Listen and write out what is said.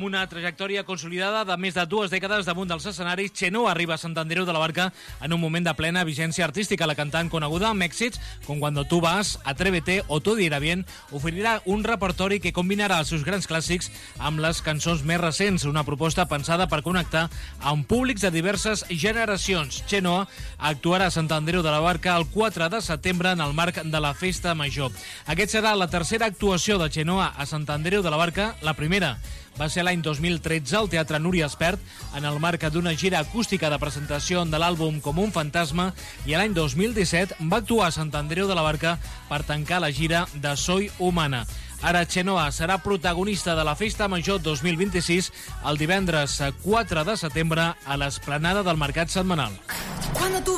Amb una trajectòria consolidada de més de 2 dècades damunt dels escenaris, Chenoa arriba a Sant Andreu de la Barca en un moment de plena vigència artística. La cantant, coneguda amb èxits com Cuando tú vas, Atrévete o Todo irá bien, oferirà un repertori que combinarà els seus grans clàssics amb les cançons més recents, una proposta pensada per connectar amb públics de diverses generacions. Chenoa actuarà a Sant Andreu de la Barca el 4 de setembre en el marc de la Festa Major. Aquest serà la tercera actuació de Chenoa a Sant Andreu de la Barca. La primera va ser l'any 2013 al Teatre Núria Espert en el marc d'una gira acústica de presentació de l'àlbum Com un fantasma, i l'any 2017 va actuar a Sant Andreu de la Barca per tancar la gira de Soy Humana. Ara Chenoa serà protagonista de la Festa Major 2026 el divendres 4 de setembre a l'Esplanada del Mercat Setmanal. Cuando tú